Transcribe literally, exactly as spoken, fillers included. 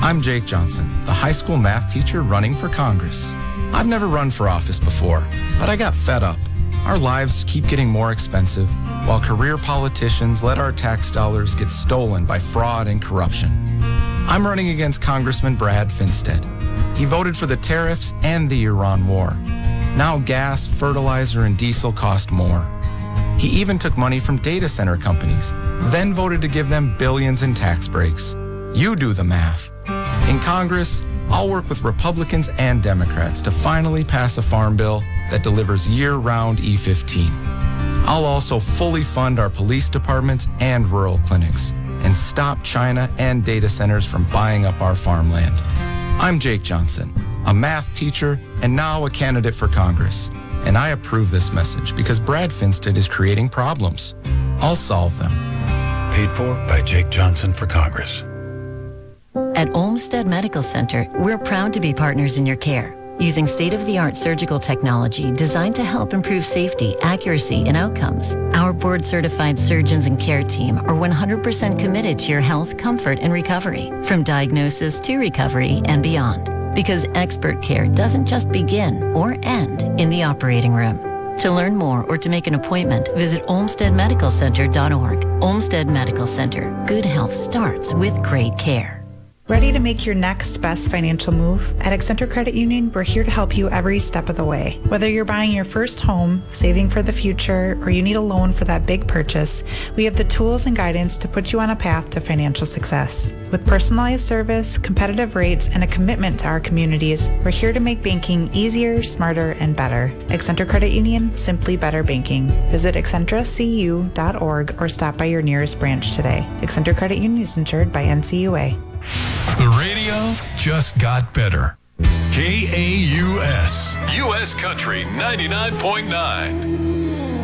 I'm Jake Johnson, the high school math teacher running for Congress. I've never run for office before, but I got fed up. Our lives keep getting more expensive, while career politicians let our tax dollars get stolen by fraud and corruption. I'm running against Congressman Brad Finstead. He voted for the tariffs and the Iran war. Now gas, fertilizer, and diesel cost more. He even took money from data center companies, then voted to give them billions in tax breaks. You do the math. In Congress, I'll work with Republicans and Democrats to finally pass a farm bill that delivers year-round E fifteen. I'll also fully fund our police departments and rural clinics and stop China and data centers from buying up our farmland. I'm Jake Johnson, a math teacher and now a candidate for Congress. And I approve this message because Brad Finstead is creating problems. I'll solve them. Paid for by Jake Johnson for Congress. At Olmsted Medical Center, we're proud to be partners in your care, using state-of-the-art surgical technology designed to help improve safety, accuracy, and outcomes. Our board-certified surgeons and care team are one hundred percent committed to your health, comfort, and recovery, from diagnosis to recovery and beyond. Because expert care doesn't just begin or end in the operating room. To learn more or to make an appointment, visit olmsted medical center dot org. Olmsted Medical Center. Good health starts with great care. Ready to make your next best financial move? At Accenture Credit Union, we're here to help you every step of the way. Whether you're buying your first home, saving for the future, or you need a loan for that big purchase, we have the tools and guidance to put you on a path to financial success. With personalized service, competitive rates, and a commitment to our communities, we're here to make banking easier, smarter, and better. Accenture Credit Union, simply better banking. Visit accentra c u dot org or stop by your nearest branch today. Accenture Credit Union is insured by N C U A. The radio just got better. K A U S, U S Country ninety-nine point nine.